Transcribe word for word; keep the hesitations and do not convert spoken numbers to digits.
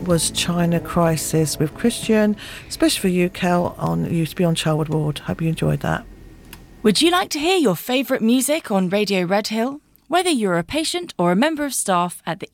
was China Crisis with Christian, especially for you, Kel, on used to be on Charwood Ward. Hope you enjoyed that. Would you like to hear your favourite music on Radio Redhill? Whether you're a patient or a member of staff at the